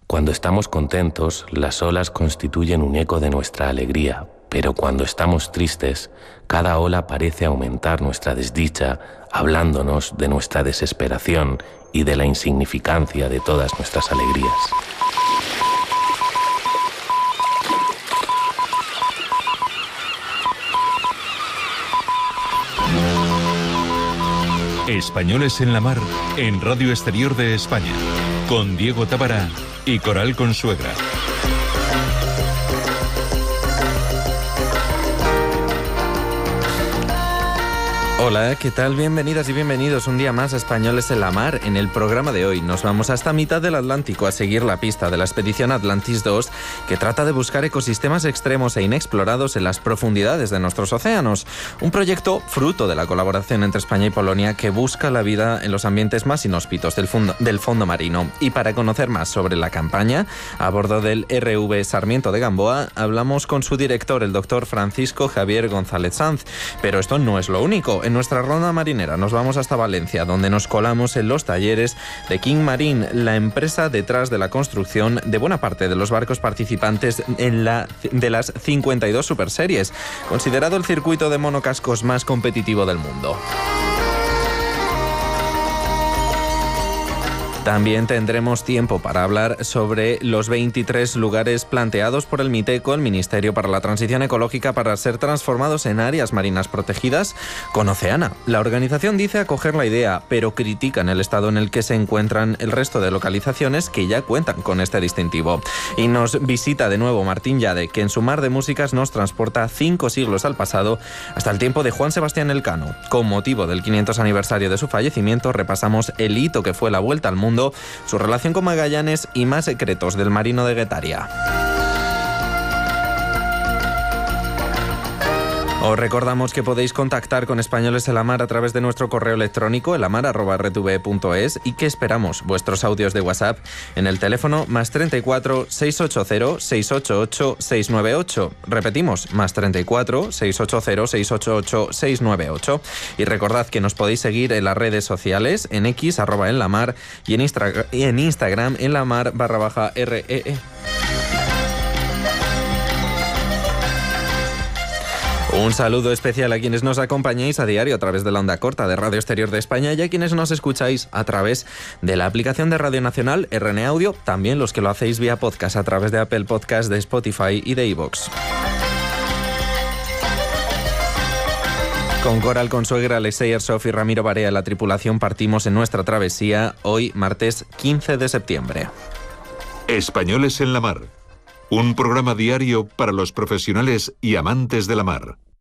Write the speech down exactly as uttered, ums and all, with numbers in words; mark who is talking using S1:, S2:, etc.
S1: Cuando estamos contentos, las olas constituyen un eco de nuestra alegría, pero cuando estamos tristes, cada ola parece aumentar nuestra desdicha, hablándonos de nuestra desesperación y de la insignificancia de todas nuestras alegrías.
S2: Españoles en la Mar, en Radio Exterior de España, con Diego Tábara y Coral Consuegra.
S3: Hola, ¿qué tal? Bienvenidas y bienvenidos un día más a Españoles en la Mar. En el programa de hoy nos vamos hasta mitad del Atlántico a seguir la pista de la expedición Atlantis dos, que trata de buscar ecosistemas extremos e inexplorados en las profundidades de nuestros océanos. Un proyecto fruto de la colaboración entre España y Polonia que busca la vida en los ambientes más inhóspitos del fondo, del fondo marino. Y para conocer más sobre la campaña, a bordo del R V Sarmiento de Gamboa, hablamos con su director, el doctor Francisco Javier González Sanz. Pero esto no es lo único. En nuestra ronda marinera nos vamos hasta Valencia, donde nos colamos en los talleres de King Marine, la empresa detrás de la construcción de buena parte de los barcos participantes en la de las cincuenta y dos superseries, considerado el circuito de monocascos más competitivo del mundo. También tendremos tiempo para hablar sobre los veintitrés lugares planteados por el MITECO, el Ministerio para la Transición Ecológica, para ser transformados en áreas marinas protegidas con Oceana. La organización dice acoger la idea, pero critican el estado en el que se encuentran el resto de localizaciones que ya cuentan con este distintivo. Y nos visita de nuevo Martín Llade, que en su mar de músicas nos transporta cinco siglos al pasado, hasta el tiempo de Juan Sebastián Elcano. Con motivo del quinientos aniversario de su fallecimiento, repasamos el hito que fue la vuelta al mundo, su relación con Magallanes y más secretos del marino de Guetaria. Os recordamos que podéis contactar con Españoles en la Mar a través de nuestro correo electrónico elamar arroba r t v punto es y que esperamos vuestros audios de WhatsApp en el teléfono más treinta y cuatro, seiscientos ochenta, seiscientos ochenta y ocho, seiscientos noventa y ocho. Repetimos, más treinta y cuatro, seiscientos ochenta, seiscientos ochenta y ocho, seiscientos noventa y ocho. Y recordad que nos podéis seguir en las redes sociales, en X, arroba en la mar, y en, Instra- y en Instagram, en la mar barra baja R E E. Un saludo especial a quienes nos acompañáis a diario a través de la onda corta de Radio Exterior de España y a quienes nos escucháis a través de la aplicación de Radio Nacional R N Audio, también los que lo hacéis vía podcast a través de Apple Podcast, de Spotify y de iVoox. Con Coral Consuegra, Alexei Arsov y Ramiro Barea, la tripulación, partimos en nuestra travesía hoy, martes quince de septiembre.
S2: Españoles en la Mar, un programa diario para los profesionales y amantes de la mar.